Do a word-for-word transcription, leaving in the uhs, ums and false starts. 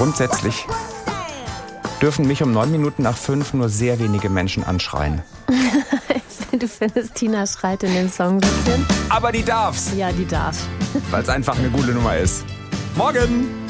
Grundsätzlich dürfen mich um neun Minuten nach fünf nur sehr wenige Menschen anschreien. Du findest, Tina schreit in dem Song ein bisschen? Aber die darf's. Ja, die darf. Weil es einfach eine gute Nummer ist. Morgen!